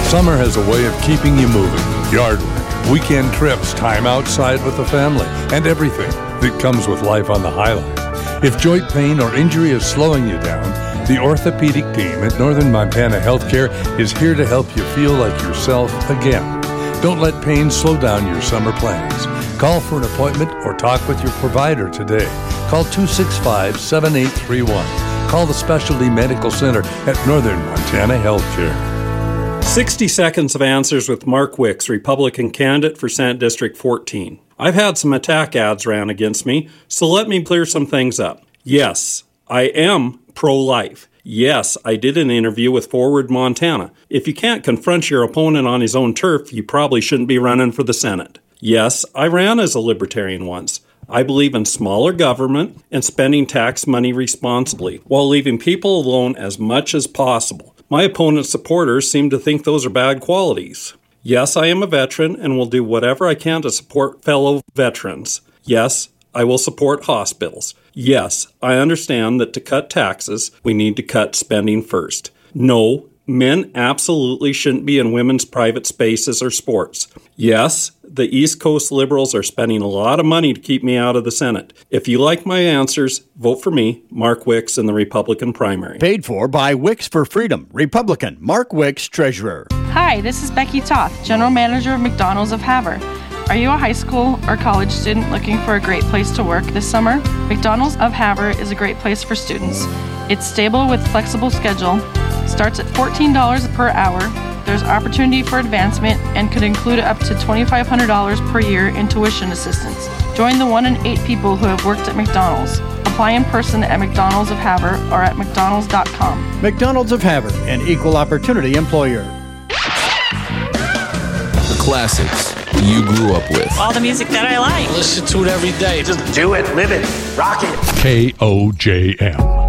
Summer has a way of keeping you moving. Yard work, weekend trips, time outside with the family, and everything that comes with life on the Highline. If joint pain or injury is slowing you down, the orthopedic team at Northern Montana Healthcare is here to help you feel like yourself again. Don't let pain slow down your summer plans. Call for an appointment or talk with your provider today. Call 265-7831. Call the Specialty Medical Center at Northern Montana Healthcare. 60 Seconds of Answers with Mark Wicks, Republican candidate for Senate District 14. I've had some attack ads ran against me, so let me clear some things up. Yes, I am pro-life. Yes, I did an interview with Forward Montana. If you can't confront your opponent on his own turf, you probably shouldn't be running for the Senate. Yes, I ran as a libertarian once. I believe in smaller government and spending tax money responsibly, while leaving people alone as much as possible. My opponent's supporters seem to think those are bad qualities. Yes, I am a veteran and will do whatever I can to support fellow veterans. Yes, I will support hospitals. Yes, I understand that to cut taxes, we need to cut spending first. No, men absolutely shouldn't be in women's private spaces or sports. Yes, the East Coast Liberals are spending a lot of money to keep me out of the Senate. If you like my answers, vote for me, Mark Wicks, in the Republican primary. Paid for by Wicks for Freedom, Republican, Mark Wicks, Treasurer. Hi, this is Becky Toth, General Manager of McDonald's of Havre. Are you a high school or college student looking for a great place to work this summer? McDonald's of Havre is a great place for students. It's stable with flexible schedule, starts at $14 per hour. There's opportunity for advancement and could include up to $2,500 per year in tuition assistance. Join the 1 in 8 people who have worked at McDonald's. Apply in person at McDonald's of Havre or at mcdonalds.com. McDonald's of Havre, an equal opportunity employer. The classics you grew up with. All the music that I like. Listen to it every day. Just do it, live it, rock it. KOJM.